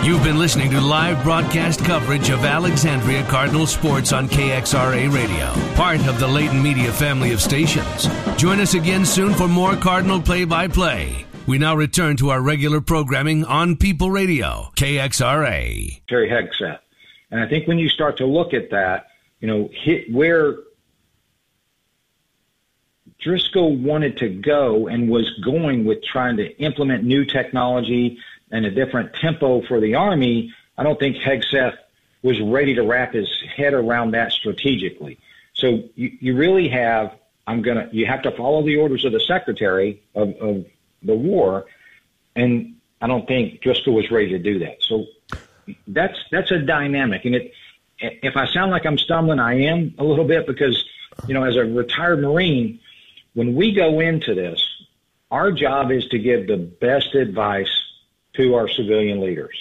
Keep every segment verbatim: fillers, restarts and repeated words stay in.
You've been listening to live broadcast coverage of Alexandria Cardinal sports on K X R A Radio, part of the Leighton Media family of stations. Join us again soon for more Cardinal play-by-play. We now return to our regular programming on People Radio, K X R A. Terry Hegseth. And I think when you start to look at that, you know, hit where Driscoll wanted to go and was going with trying to implement new technology and a different tempo for the Army, I don't think Hegseth was ready to wrap his head around that strategically. So you, you really have, I'm gonna, you have to follow the orders of the Secretary of, of the War, and I don't think Driscoll was ready to do that. So that's that's a dynamic, and it. If I sound like I'm stumbling, I am a little bit because, you know, as a retired Marine, when we go into this, our job is to give the best advice to our civilian leaders.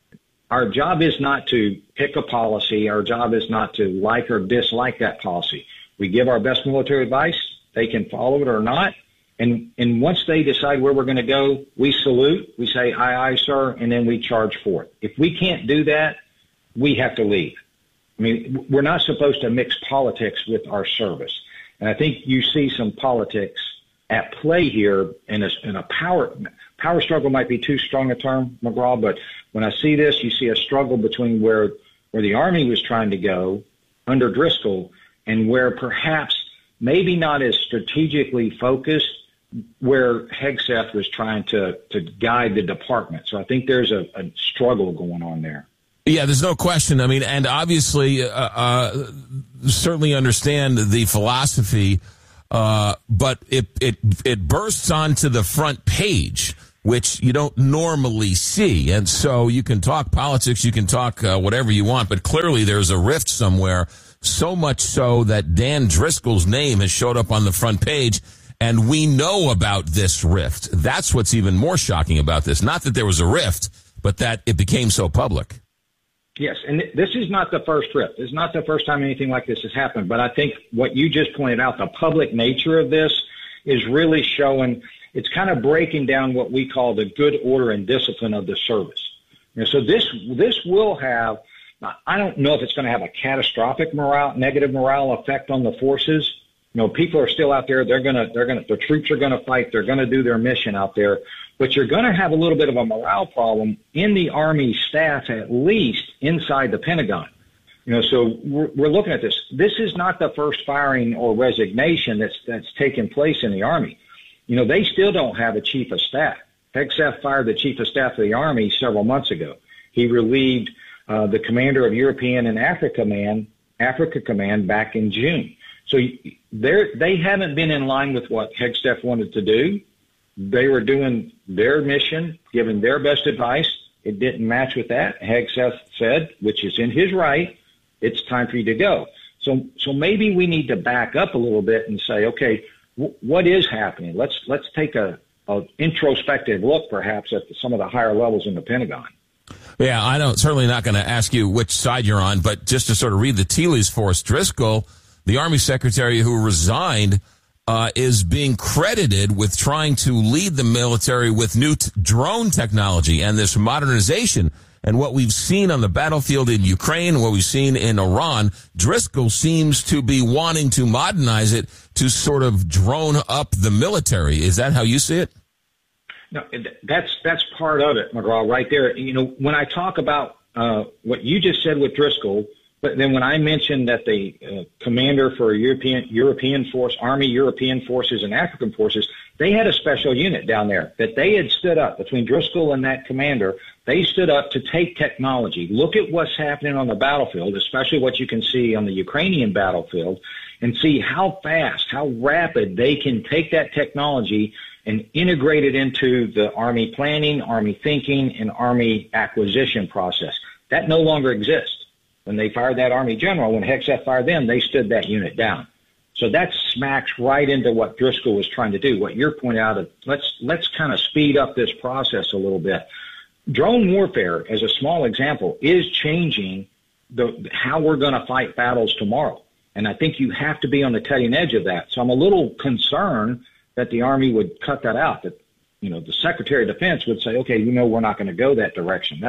Our job is not to pick a policy. Our job is not to like or dislike that policy. We give our best military advice. They can follow it or not. And, and once they decide where we're going to go, we salute, we say, aye, aye, sir, and then we charge forth. If we can't do that, we have to leave. I mean, we're not supposed to mix politics with our service. And I think you see some politics at play here in a, in a power power struggle might be too strong a term, McGraw, but when I see this, you see a struggle between where where the Army was trying to go under Driscoll and where perhaps maybe not as strategically focused where Hegseth was trying to, to guide the department. So I think there's a, a struggle going on there. Yeah, there's no question. I mean, and obviously, uh, uh, certainly understand the philosophy, uh, but it, it, it bursts onto the front page, which you don't normally see. And so you can talk politics, you can talk uh, whatever you want, but clearly there's a rift somewhere, so much so that Dan Driscoll's name has showed up on the front page, and we know about this rift. That's what's even more shocking about this. Not that there was a rift, but that it became so public. Yes, and this is not the first rift. It's not the first time anything like this has happened. But I think what you just pointed out, the public nature of this, is really showing, it's kind of breaking down what we call the good order and discipline of the service. You know, so this this will have, I don't know if it's going to have a catastrophic morale, negative morale effect on the forces. You know, people are still out there. They're gonna, they're gonna, the troops are gonna fight. They're gonna do their mission out there. But you're going to have a little bit of a morale problem in the Army staff, at least inside the Pentagon. You know, so we're, we're looking at this. This is not the first firing or resignation that's that's taken place in the Army. You know, they still don't have a chief of staff. Hegseth fired the chief of staff of the Army several months ago. He relieved uh, the commander of European and Africa Command, Africa Command back in June. So they're, they haven't been in line with what Hegseth wanted to do. They were doing their mission, giving their best advice. It didn't match with that. Hegseth said, which is in his right, it's time for you to go. So, so maybe we need to back up a little bit and say, okay, w- what is happening? Let's let's take a, a introspective look, perhaps, at some of the higher levels in the Pentagon. Yeah, I don't. Certainly not going to ask you which side you're on, but just to sort of read the tea leaves for us, Driscoll, the Army Secretary who resigned, Uh, is being credited with trying to lead the military with new t- drone technology and this modernization. And what we've seen on the battlefield in Ukraine, what we've seen in Iran, Driscoll seems to be wanting to modernize it to sort of drone up the military. Is that how you see it? No, that's that's part of it, McGraw, right there. You know, when I talk about uh, what you just said with Driscoll, but then when I mentioned that the uh, commander for European European force, Army European forces and African forces, they had a special unit down there that they had stood up between Driscoll and that commander. They stood up to take technology, look at what's happening on the battlefield, especially what you can see on the Ukrainian battlefield, and see how fast, how rapid they can take that technology and integrate it into the Army planning, Army thinking, and Army acquisition process. That no longer exists. When they fired that Army general, when Hegseth fired them, they stood that unit down. So that smacks right into what Driscoll was trying to do. What you're pointing out, is let's let's kind of speed up this process a little bit. Drone warfare, as a small example, is changing the how we're going to fight battles tomorrow. And I think you have to be on the cutting edge of that. So I'm a little concerned that the Army would cut that out, that, you know, the Secretary of Defense would say, okay, you know, we're not going to go that direction. That's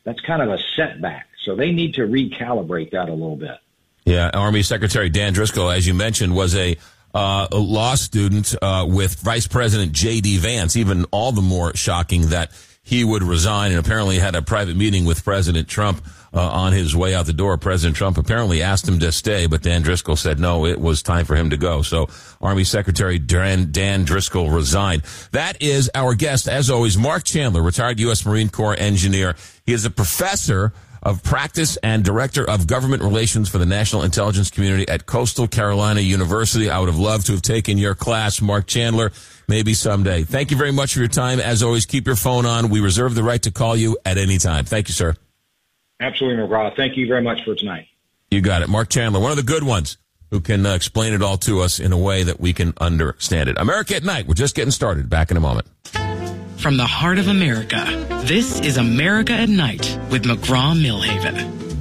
that's kind of a setback. So they need to recalibrate that a little bit. Yeah, Army Secretary Dan Driscoll, as you mentioned, was a, uh, a law student uh, with Vice President J D. Vance. Even all the more shocking that he would resign, and apparently had a private meeting with President Trump uh, on his way out the door. President Trump apparently asked him to stay, but Dan Driscoll said no, it was time for him to go. So Army Secretary Dan, Dan Driscoll resigned. That is our guest, as always, Mark Chandler, retired U S Marine Corps engineer. He is a professor of practice and director of government relations for the national intelligence community at Coastal Carolina University. I would have loved to have taken your class, Mark Chandler. Maybe someday. Thank you very much for your time. As always, keep your phone on. We reserve the right to call you at any time. Thank you, sir. Absolutely, McGraw. Thank you very much for tonight. You got it. Mark Chandler, one of the good ones who can uh, explain it all to us in a way that we can understand it. America at Night. We're just getting started. Back in a moment. From the heart of America, this is America at Night with McGraw-Milhaven.